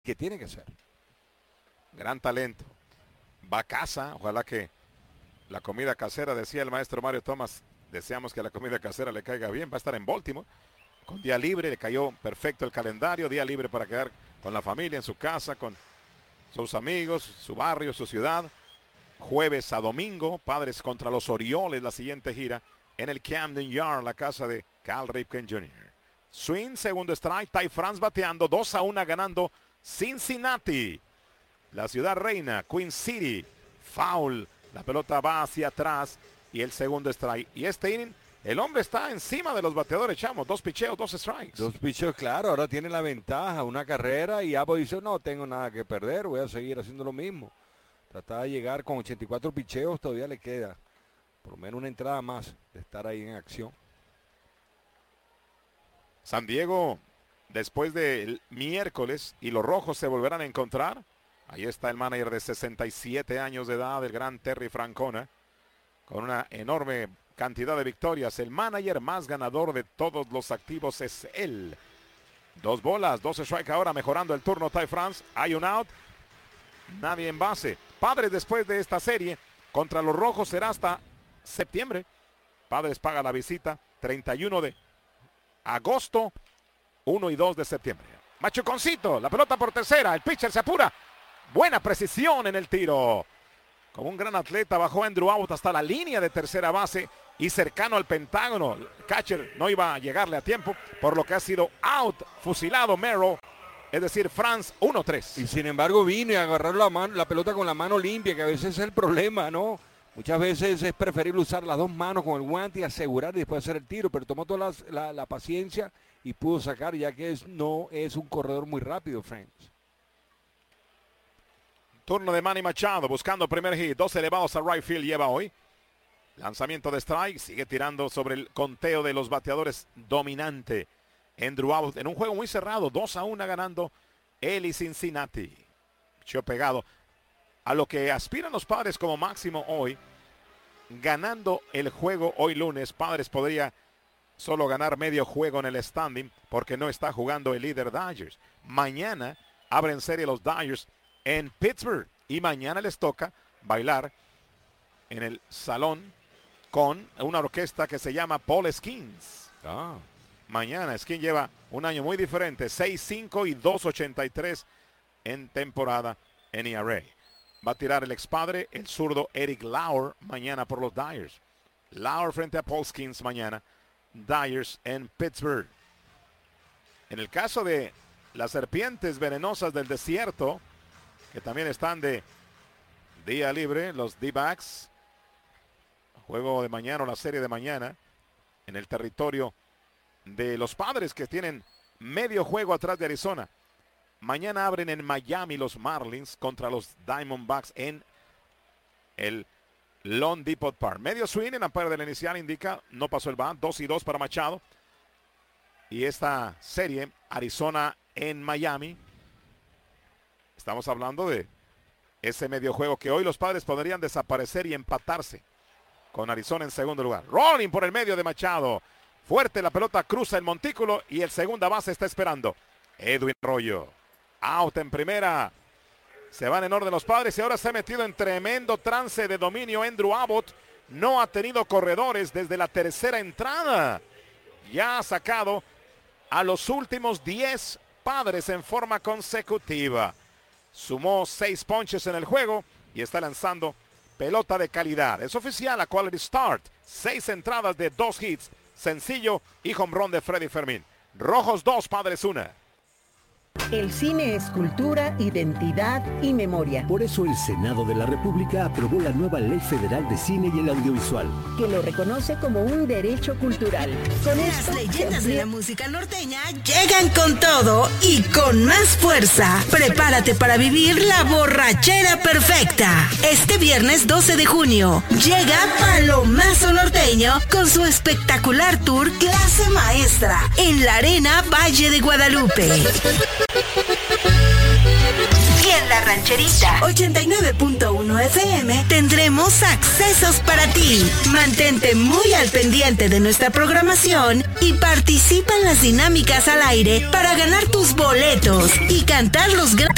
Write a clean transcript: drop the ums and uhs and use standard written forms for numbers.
que tiene que ser. Gran talento. Va a casa, ojalá que la comida casera, decía el maestro Mario Thomas, deseamos que la comida casera le caiga bien. Va a estar en Baltimore con día libre, le cayó perfecto el calendario, día libre para quedar con la familia en su casa, con sus amigos, su barrio, su ciudad. Jueves a domingo, Padres contra los Orioles, la siguiente gira en el Camden Yard, la casa de Cal Ripken Jr. Swing, segundo strike, Ty France bateando, 2-1 ganando Cincinnati. La ciudad reina, Queen City, foul, la pelota va hacia atrás y el segundo strike. Y este inning, el hombre está encima de los bateadores, chamo, 2 picheos, 2 strikes. 2 picheos, claro, ahora tiene la ventaja, una carrera y Abbott dice, no tengo nada que perder, voy a seguir haciendo lo mismo. Trata de llegar con 84 picheos, todavía le queda por lo menos una entrada más de estar ahí en acción. San Diego, después del miércoles, y los rojos se volverán a encontrar. Ahí está el manager de 67 años de edad, el gran Terry Francona, con una enorme cantidad de victorias. El manager más ganador de todos los activos es él. 2 bolas, 2 strike ahora, mejorando el turno Ty France. Hay un out, nadie en base. Padres después de esta serie contra los rojos será hasta septiembre. Padres paga la visita 31 de agosto, 1 y 2 de septiembre. Machuconcito, la pelota por tercera, el pitcher se apura. Buena precisión en el tiro. Como un gran atleta bajó Andrew Abbott hasta la línea de tercera base y cercano al pentágono. El catcher no iba a llegarle a tiempo, por lo que ha sido out, fusilado Merrill. Es decir, France 1-3. Y sin embargo vino y agarrar la pelota con la mano limpia, que a veces es el problema, ¿no? Muchas veces es preferible usar las 2 manos con el guante y asegurar y después hacer el tiro, pero tomó toda la paciencia y pudo sacar, ya que no es un corredor muy rápido, Friends. Turno de Manny Machado, buscando primer hit, 2 elevados a right field lleva hoy. Lanzamiento de strike, sigue tirando sobre el conteo de los bateadores dominante. Andrew Abbott en un juego muy cerrado, 2-1 ganando él y Cincinnati. Picheo pegado a lo que aspiran los Padres como máximo hoy. Ganando el juego hoy lunes, Padres podría solo ganar medio juego en el standing porque no está jugando el líder Dodgers. Mañana abren serie los Dodgers en Pittsburgh y mañana les toca bailar en el salón con una orquesta que se llama Paul Skeens. Mañana Skeens lleva un año muy diferente, 6-5 y 2.83 en temporada en ERA. Va a tirar el expadre, el zurdo Eric Lauer, mañana por los Dodgers. Lauer frente a Paul Skeens mañana. Dodgers en Pittsburgh. En el caso de las serpientes venenosas del desierto, que también están de día libre, los D-backs. Juego de mañana o la serie de mañana en el territorio de los Padres, que tienen medio juego atrás de Arizona. Mañana abren en Miami los Marlins contra los Diamondbacks en el Lone Depot Park. Medio swing en amparo de la inicial indica no pasó el bat, 2-2 para Machado. Y esta serie, Arizona en Miami. Estamos hablando de ese medio juego que hoy los Padres podrían desaparecer y empatarse con Arizona en segundo lugar. Rolling por el medio de Machado. Fuerte, la pelota cruza el montículo y el segunda base está esperando. Edwin Arroyo. Out en primera. Se van en orden los Padres y ahora se ha metido en tremendo trance de dominio Andrew Abbott. No ha tenido corredores desde la tercera entrada. Ya ha sacado a los últimos 10 Padres en forma consecutiva. Sumó 6 ponches en el juego y está lanzando pelota de calidad. Es oficial a Quality Start. 6 entradas de 2 hits. Sencillo y home run de Freddy Fermín. Rojos 2, Padres 1. El cine es cultura, identidad y memoria. Por eso el Senado de la República aprobó la nueva Ley Federal de Cine y el Audiovisual, que lo reconoce como un derecho cultural. Con Las leyendas de la música norteña llegan con todo y con más fuerza. Prepárate para vivir la borrachera perfecta. Este viernes 12 de junio llega Palomazo Norteño con su espectacular tour Clase Maestra en la Arena Valle de Guadalupe. Y en la Rancherita 89.1 FM tendremos accesos para ti. Mantente muy al pendiente de nuestra programación y participa en las dinámicas al aire para ganar tus boletos y cantar los grandes